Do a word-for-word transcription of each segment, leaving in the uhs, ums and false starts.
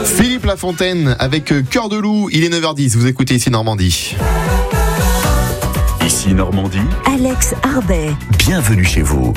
Philippe Lafontaine avec Cœur de loup, il est neuf heures dix, vous écoutez ici Normandie. Ici Normandie, Alex Arbet. Bienvenue chez vous.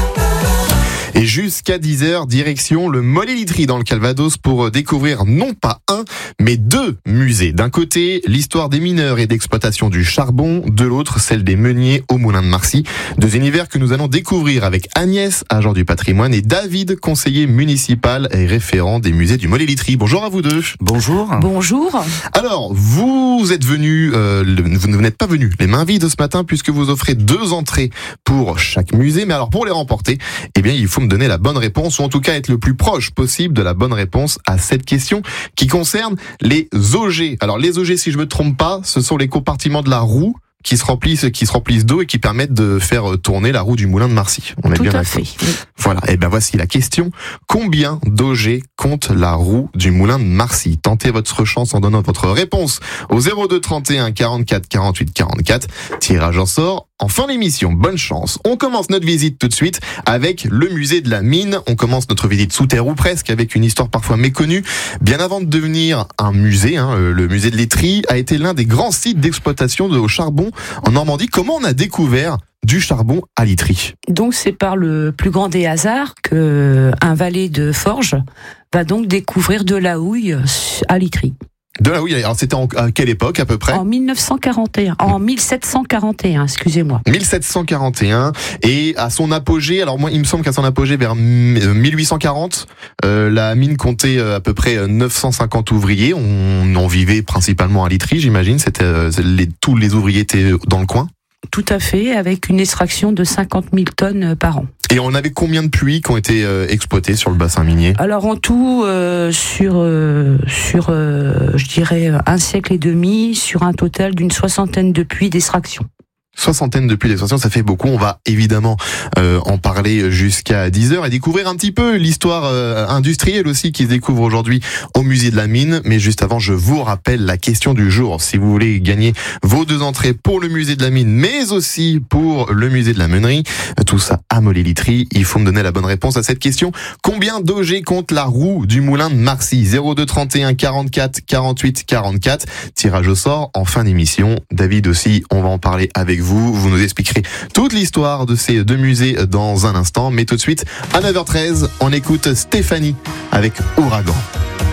Et jusqu'à dix heures, direction le Mollet-Litry dans le Calvados pour découvrir non pas un, mais deux musées. D'un côté, l'histoire des mineurs et d'exploitation du charbon, de l'autre, celle des meuniers au Moulin de Marcy. Deux univers que nous allons découvrir avec Agnès, agent du patrimoine, et David, conseiller municipal et référent des musées du Mollet-Litry. Bonjour à vous deux. Bonjour. Bonjour. Alors, vous êtes venus, euh, vous n'êtes pas venus les mains vides ce matin puisque vous offrez deux entrées pour chaque musée. Mais alors, pour les remporter, eh bien, il faut me donner la bonne réponse, ou en tout cas être le plus proche possible de la bonne réponse à cette question qui concerne les ogets. Alors les ogets, si je me trompe pas, ce sont les compartiments de la roue qui se remplissent, qui se remplissent d'eau et qui permettent de faire tourner la roue du moulin de Marcy. On est Tout bien à d'accord. fait. Voilà. Et ben voici la question. Combien d'ogets compte la roue du moulin de Marcy? Tentez votre chance en donnant votre réponse au zéro deux trente et un quarante-quatre quarante-huit quarante-quatre. Tirage en sort en fin d'émission. Bonne chance. On commence notre visite tout de suite avec le musée de la mine. On commence notre visite sous terre ou presque avec une histoire parfois méconnue. Bien avant de devenir un musée, hein, le musée de Litry a été l'un des grands sites d'exploitation de charbon en Normandie. Comment on a découvert du charbon à Litry? Donc c'est par le plus grand des hasards que un valet de forge va donc découvrir de la houille à Litry. De la houille. Alors c'était en, à quelle époque à peu près? En mille neuf cent quarante et un, en mille sept cent quarante et un, excusez-moi. mille sept cent quarante et un, et à son apogée, alors moi il me semble qu'à son apogée vers mille huit cent quarante, euh, la mine comptait à peu près neuf cent cinquante ouvriers. On en vivait principalement à Litry, j'imagine. C'était euh, les, tous les ouvriers étaient dans le coin. Tout à fait, avec une extraction de cinquante mille tonnes par an. Et on avait combien de puits qui ont été euh, exploités sur le bassin minier? Alors en tout, euh, sur, euh, sur euh, je dirais, un siècle et demi, sur un total d'une soixantaine de puits d'extraction. Soixantaine de puits d'extraction, ça fait beaucoup. On va évidemment euh, en parler jusqu'à dix heures et découvrir un petit peu l'histoire euh, industrielle aussi qui se découvre aujourd'hui au musée de la mine. Mais juste avant, je vous rappelle la question du jour. Si vous voulez gagner vos deux entrées pour le musée de la mine, mais aussi pour le musée de la meunerie, tout ça à Mollet-Litry, il faut me donner la bonne réponse à cette question. Combien d'ogets compte la roue du moulin de Marcy? zéro deux trente et un quarante-quatre quarante-huit quarante-quatre. Tirage au sort en fin d'émission. David aussi, on va en parler avec vous. Vous, vous nous expliquerez toute l'histoire de ces deux musées dans un instant. Mais tout de suite, à neuf heures treize, on écoute Stéphanie avec Ouragan.